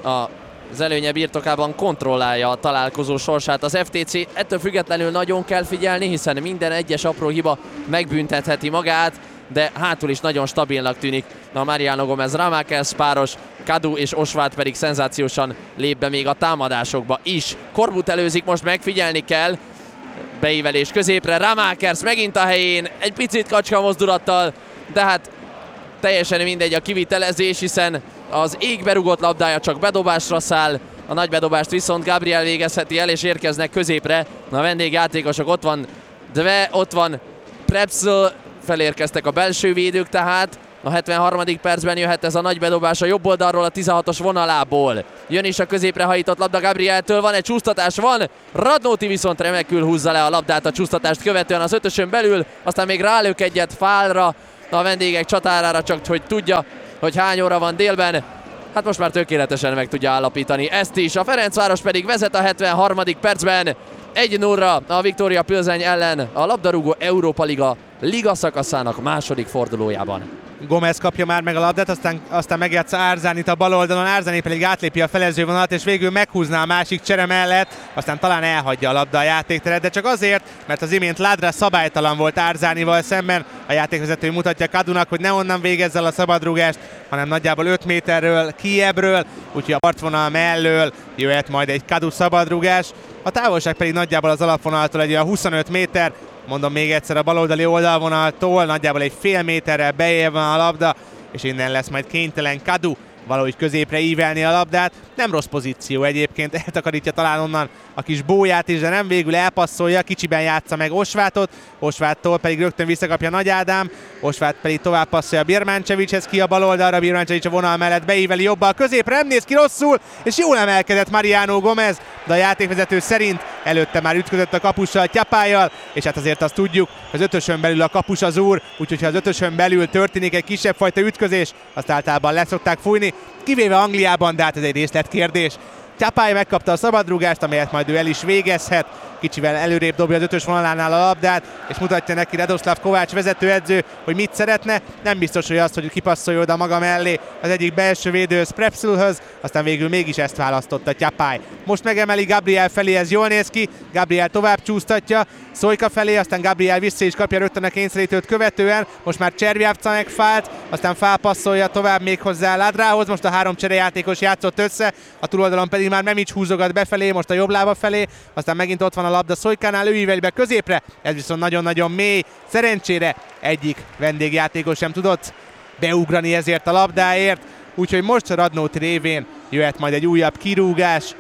az előnye birtokában kontrollálja a találkozó sorsát az ef té cé. Ettől függetlenül nagyon kell figyelni, hiszen minden egyes apró hiba megbüntetheti magát, de hátul is nagyon stabilnak tűnik a Mariano Gomez Rámákerc páros, Kadu és Osváth pedig szenzációsan lép be még a támadásokba is. Korbut előzik, most megfigyelni kell. Beívelés középre, Rámákerc megint a helyén, egy picit kacska mozdulattal, de hát teljesen mindegy a kivitelezés, hiszen az égbe rugott labdája csak bedobásra száll, a nagy bedobást viszont Gabriel végezheti el, és érkeznek középre a vendégjátékosok. Ott van Dve, ott van Prepszl, felérkeztek a belső védők tehát. A hetvenharmadik percben jöhet ez a nagy bedobás a jobb oldalról, a tizenhatos vonalából. Jön is a középre hajított labda Gabrieltől, van egy csúsztatás, van. Radnóti viszont remekül húzza le a labdát a csúsztatást követően az ötösön belül, aztán még rálők egyet Fálra, a vendégek csatárára, csak hogy tudja, hogy hány óra van délben. Hát most már tökéletesen meg tudja állapítani ezt is. A Ferencváros pedig vezet a hetvenharmadik percben egy nullra a Viktória Plzeň ellen a labdarúgó Európa Liga liga szakaszának második fordulójában. Gomez kapja már meg a labdát, aztán, aztán megjátsza Árzánit a bal oldalon, Árzáni pedig átlépi a felező vonalat, és végül meghúzná a másik csere mellett, aztán talán elhagyja a labda a játékteret, de csak azért, mert az imént Ladra szabálytalan volt Árzánival szemben. A játékvezető mutatja Kadunak, hogy ne onnan végezzel a szabadrúgást, hanem nagyjából öt méterről, kiebről, úgyhogy a partvonal mellől jöhet majd egy Kadu szabadrúgás. A távolság pedig nagyjából az alapvonaltól egy olyan huszonöt méter, mondom még egyszer, a baloldali oldalvonaltól nagyjából egy fél méterrel bejjebb van a labda, és innen lesz majd kénytelen Kadu valahogy középre ívelni a labdát. Nem rossz pozíció egyébként, eltakarítja talán onnan a kis bóját is, de nem, végül elpasszolja, kicsiben játsza meg Osváthot, Osváttól pedig rögtön visszakapja Nagy Ádám, Osváth pedig tovább passzolja Birmancevichez ki a bal oldalra, Birmancevic a vonal mellett beíveli jobbal középre, nem néz ki rosszul, és jól emelkedett Mariano Gomez, de a játékvezető szerint előtte már ütközött a kapussal, Tyapályjal, és hát azért azt tudjuk, az ötösön belül a kapus az úr, úgyhogy ha az ötösön belül történik egy kisebb fajta ütközés, azt általában le szokták fújni, kivéve Angliában, de hát ez egy részletkérdés. Tyapály megkapta a szabadrúgást, amelyet majd ő el is végezhet. Kicsivel előrébb dobja az ötös vonalánál a labdát, és mutatja neki Radoslav Kovács vezetőedző, hogy mit szeretne. Nem biztos, hogy azt, hogy kipasszolja oda maga mellé az egyik belső védőhöz, Prepszlhöz, aztán végül mégis ezt választotta Tyapály. Most megemeli Gabriel felé, ez jól néz ki, Gabriel tovább csúsztatja, Szojka felé, aztán Gabriel vissza is kapja rögtön a kényszerítőt követően, most már Cservjávca meg Fált, aztán Fál passzolja tovább még hozzá Ladrához, most a három cserejátékos játszott össze, a túloldalon pedig már Memics húzogat befelé, most a jobb lába felé, aztán megint ott van a labda Szojkánál, ő íveli be középre, ez viszont nagyon-nagyon mély, szerencsére egyik vendégjátékos sem tudott beugrani ezért a labdáért, úgyhogy most a Radnóti révén jöhet majd egy újabb kirúgás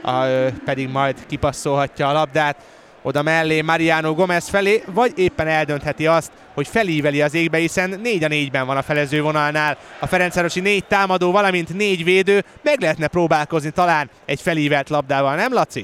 a, pedig majd kipasszolhatja a labdát oda mellé Mariano Gomez felé, vagy éppen eldöntheti azt, hogy felíveli az égbe, hiszen négy a négyben van a felezővonalnál. A ferencvárosi négy támadó, valamint négy védő, meg lehetne próbálkozni talán egy felívelt labdával, nem Laci?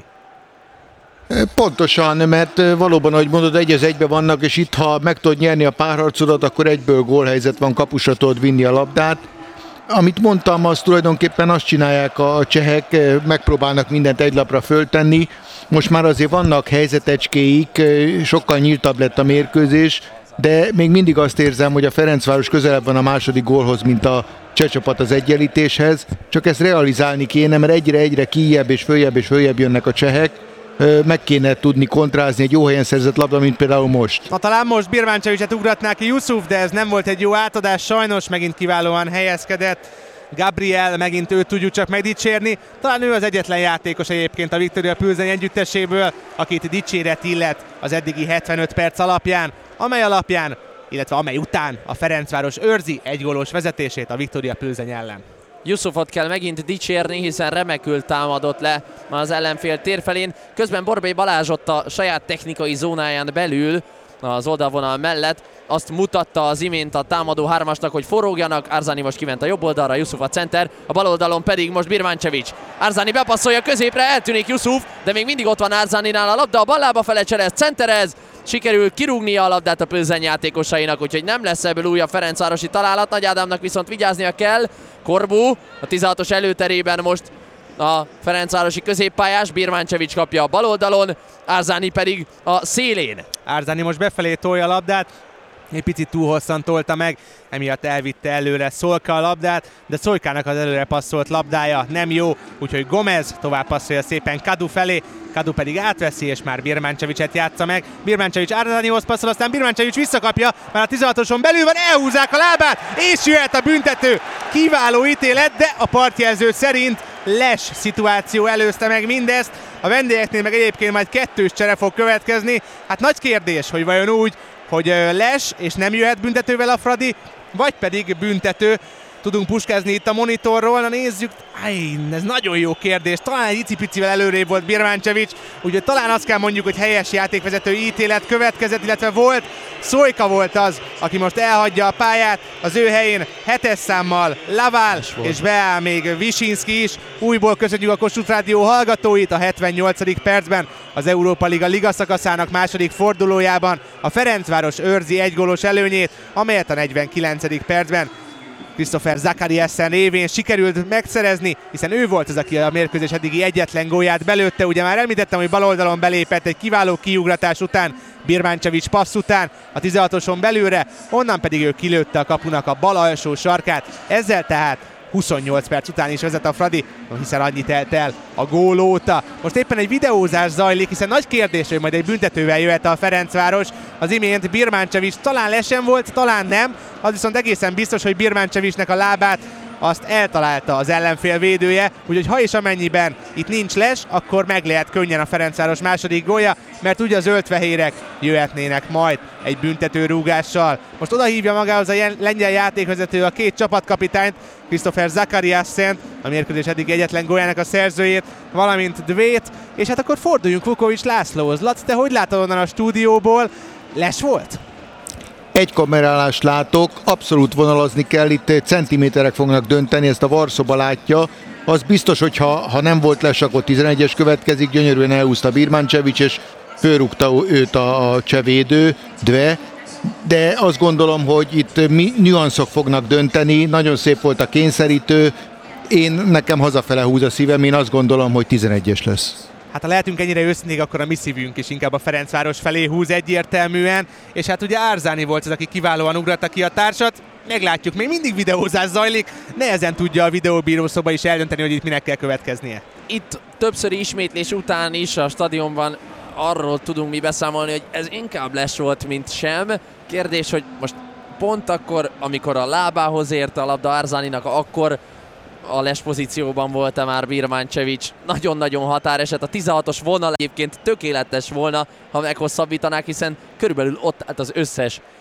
Pontosan, mert valóban, ahogy mondod, egy az egybe vannak, és itt, ha meg tudod nyerni a párharcodat, akkor egyből gólhelyzet van, kapusra tudod vinni a labdát. Amit mondtam, az tulajdonképpen azt csinálják a csehek, megpróbálnak mindent egy lapra föltenni. Most már azért vannak helyzetecskéik, sokkal nyíltabb lett a mérkőzés, de még mindig azt érzem, hogy a Ferencváros közelebb van a második gólhoz, mint a cseh csapat az egyenlítéshez. Csak ezt realizálni kéne, mert egyre-egyre kijjebb és följebb és följebb jönnek a csehek. Meg kéne tudni kontrázni egy jó helyen szerzett labda, mint például most. Na, talán most Birmančevićet ugratná ki Yusuf, de ez nem volt egy jó átadás, sajnos megint kiválóan helyezkedett. Gabriel, megint őt tudjuk csak megdicsérni. Talán ő az egyetlen játékos egyébként a Viktoria Plzeň együtteséből, akit dicséret illet az eddigi hetvenöt perc alapján, amely alapján, illetve amely után a Ferencváros őrzi egygólos vezetését a Viktoria Plzeň ellen. Yusufot kell megint dicsérni, hiszen remekül támadott le az ellenfél térfelén. Közben Borbély Balázs ott a saját technikai zónáján belül, az oldalvonal mellett azt mutatta az imént a támadó hármasnak, hogy forogjanak. Arzani most kiment a jobb oldalra, Yusuf a center, a bal oldalon pedig most Birmančević. Arzani bepasszolja középre, eltűnik Yusuf, de még mindig ott van Arzaninál a labda, a bal lába fele cserez, centerez, sikerül kirúgnia a labdát a Plzeň játékosainak, úgyhogy nem lesz ebből újabb ferencvárosi találat. Nagy Ádámnak viszont vigyáznia kell. Korbu a tizenhatos előterében most a ferencvárosi középpályás, Birmančević kapja a bal oldalon, Arzani pedig a szélén. Arzani most befelé tolja a labdát, egy picit túl hosszan tolta meg, emiatt elvitte előre Szolka a labdát, de Szolkának az előre passzolt labdája nem jó, úgyhogy Gomez tovább passzolja szépen Kadu felé, Kadu pedig átveszi, és már Birmančevićet játsza meg. Birmančević Arzanihoz passzol, aztán Birmančević visszakapja, már a tizenhatoson belül van, elhúzzák a lábát, és jöhet a büntető. Kiváló ítélet, de a partjelző szerint les szituáció előzte meg mindezt. A vendégeknél meg egyébként majd kettős csere fog következni. Hát nagy kérdés, hogy vajon úgy, hogy les, és nem jöhet büntetővel a Fradi, vagy pedig büntető. Tudunk puskázni itt a monitorról, na nézzük. Aj, ez nagyon jó kérdés. Talán egy icipicivel előrébb volt Birmančević, úgyhogy talán azt kell mondjuk, hogy helyes játékvezetői ítélet következett, illetve volt. Szojka volt az, aki most elhagyja a pályát, az ő helyén hetes számmal Lavál, és beáll még Visinski is. Újból köszönjük a Kossuth Rádió hallgatóit a hetvennyolcadik percben. Az Európa Liga liga szakaszának második fordulójában a Ferencváros őrzi egygólos előnyét, amelyet a negyvenkilencedik percben Christopher Zachariasen révén sikerült megszerezni, hiszen ő volt az, aki a mérkőzés eddigi egyetlen gólját belőtte. Ugye már említettem, hogy bal oldalon belépett egy kiváló kiugratás után, Birmančević passz után a tizenhatoson belülre, onnan pedig ő kilőtte a kapunak a bal alsó sarkát. Ezzel tehát huszonnyolc perc után is vezet a Fradi, hiszen annyit telt el a gól óta. Most éppen egy videózás zajlik, hiszen nagy kérdés, hogy majd egy büntetővel jöhet a Ferencváros. Az imént Birmančević talán lesen volt, talán nem, az viszont egészen biztos, hogy Birmančevićnek a lábát azt eltalálta az ellenfél védője, úgyhogy ha és amennyiben itt nincs les, akkor meg lehet könnyen a Ferencváros második gólja, mert ugye a zöldfehérek jöhetnének majd egy büntető rúgással. Most oda hívja magához a lengyel játékvezető a két csapatkapitányt, Christopher Zachariasen, a mérkőzés eddig egyetlen góljának a szerzőjét, valamint Dvét, és hát akkor forduljunk Vukovics Lászlóhoz. Laci, te hogy látod onnan a stúdióból? Les volt? Egy kamerálást látok, abszolút vonalazni kell, itt centiméterek fognak dönteni, ezt a Varszoba látja. Az biztos, hogy ha, ha nem volt les, akkor tizenegyes következik, gyönyörűen elhúzta Birmančević, és fölrúgta őt a, a csevédő, Dve. De azt gondolom, hogy itt mi, nüanszok fognak dönteni, nagyon szép volt a kényszerítő, én nekem hazafele húz a szívem, én azt gondolom, hogy tizenegyes lesz. Hát ha lehetünk ennyire őszinték, akkor a mi szívünk is inkább a Ferencváros felé húz egyértelműen, és hát ugye Arzani volt az, aki kiválóan ugratta ki a társat. Meglátjuk, még mindig videózás zajlik, nehezen tudja a videóbírószoba is eldönteni, hogy itt minek kell következnie. Itt többszöri ismétlés után is a stadionban arról tudunk mi beszámolni, hogy ez inkább les volt, mint sem. Kérdés, hogy most pont akkor, amikor a lábához ért a labda Arzaninak, akkor a les pozícióban volt-e már Birmančević. Nagyon-nagyon határeset. A tizenhatos vonal egyébként tökéletes volna, ha meghosszabbítanák, hiszen körülbelül ott állt az összes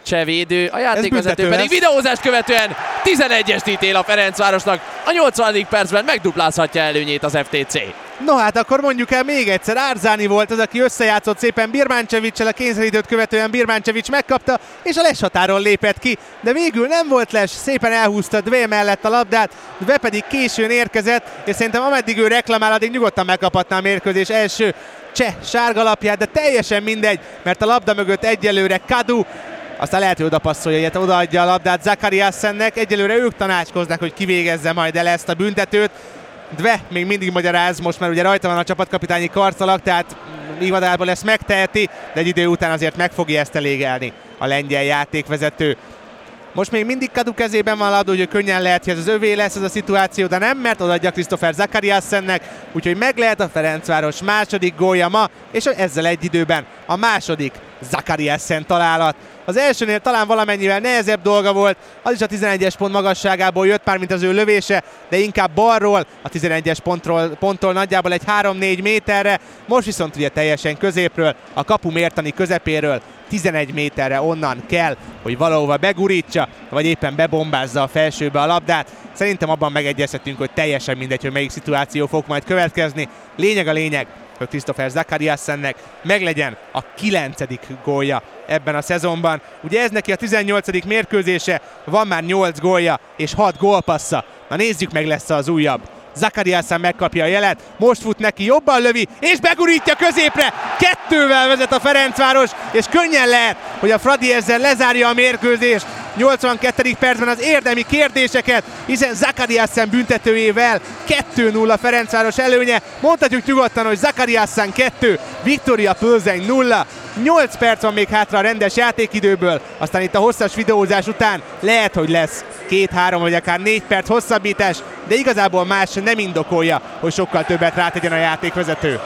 cseh védő, a játékvezető büntető pedig lesz. videózást követően tizenegyest ítél a Ferencvárosnak. A nyolcvanadik percben megduplázhatja előnyét az ef té cé. No hát akkor mondjuk el még egyszer, Árzáni volt az, aki összejátszott szépen Birmancevic-sel, a kényszerítőt követően Birmancevic megkapta, és a Les határon lépett ki, de végül nem volt Les, szépen elhúzta Dve mellett a labdát, Dve pedig későn érkezett, és szerintem ameddig ő reklamál, addig nyugodtan megkaphatná a mérkőzés első cseh sárgalapját, de teljesen mindegy, mert a labda mögött egyelőre Kadu, aztán lehet, hogy odapasszolja, ilyet odaadja a labdát Zakariassennek, egyelőre ők tanácskoznak, hogy kivégezze majd el ezt a büntetőt. Dve még mindig magyaráz, most már ugye rajta van a csapatkapitányi karcolak, tehát igazából ezt megteheti, de egy idő után azért meg fogja ezt elégelni a lengyel játékvezető. Most még mindig Kadu kezében van a labda, hogy könnyen lehet, hogy ez az övé lesz ez a szituáció, de nem, mert odaadja Christopher Zakariassennek, úgyhogy meg lehet a Ferencváros második gólja ma, és ezzel egy időben a második Zakariassen találat. Az elsőnél talán valamennyivel nehezebb dolga volt, az is a tizenegyes pont magasságából jött már, mint az ő lövése, de inkább balról, a tizenegyes pontról, ponttól nagyjából egy három-négy méterre, most viszont ugye teljesen középről, a kapu mértani közepéről, tizenegy méterre onnan kell, hogy valahova begurítsa, vagy éppen bebombázza a felsőbe a labdát. Szerintem abban megegyezhetünk, hogy teljesen mindegy, hogy melyik szituáció fog majd következni. Lényeg a lényeg, hogy Christopher Zakariassennek meglegyen a kilencedik gólja ebben a szezonban. Ugye ez neki a tizennyolcadik mérkőzése, van már nyolc gólja és hat gólpassza. Na nézzük meg, lesz az újabb. Zakariassen megkapja a jelet, most fut neki, jobban lövi, és begurítja középre, kettővel vezet a Ferencváros, és könnyen lehet, hogy a Fradi ezzel lezárja a mérkőzést. nyolcvankettedik percben az érdemi kérdéseket, hiszen Zakariassen büntetőjével kettő nulla Ferencváros előnye. Mondhatjuk nyugodtan, hogy Zakariassen kettő, Viktoria Plzeň nulla. nyolc perc van még hátra a rendes játékidőből, aztán itt a hosszas videózás után lehet, hogy lesz két-három vagy akár négy perc hosszabbítás, de igazából más nem indokolja, hogy sokkal többet rátegyen a játékvezető.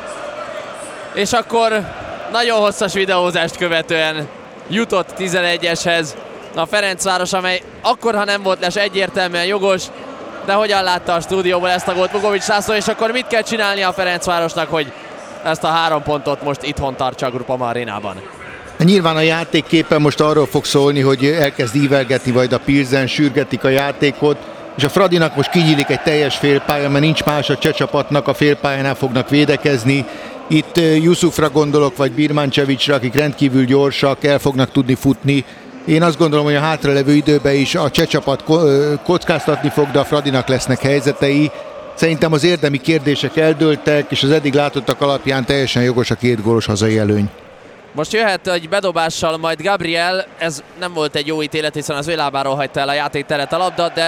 És akkor nagyon hosszas videózást követően jutott tizenegyeshez a Ferencváros, amely akkor, ha nem volt Les, egyértelműen jogos, de hogyan látta a stúdióból ezt a gólt Vukovics László, és akkor mit kell csinálni a Ferencvárosnak, hogy ezt a három pontot most itthon tartsa a Groupama Arénában? Nyilván a játékképpen most arról fog szólni, hogy elkezd ívelgetni majd a Pilsen, sürgetik a játékot, és a Fradinak most kinyílik egy teljes félpálya, mert nincs más a cseh csapatnak, a félpályánál fognak védekezni. Itt Jusufra gondolok, vagy Birmancevicsra, akik rendkívül gyorsak, el fognak tudni futni. Én azt gondolom, hogy a hátralevő időben is a cseh csapat kockáztatni fog, de a Fradinak lesznek helyzetei. Szerintem az érdemi kérdések eldőltek, és az eddig látottak alapján teljesen jogos a két gólos hazai előny. Most jöhet egy bedobással majd Gabriel, ez nem volt egy jó ítélet, hiszen az ő lábáról hagyta el a játékteret a labda, de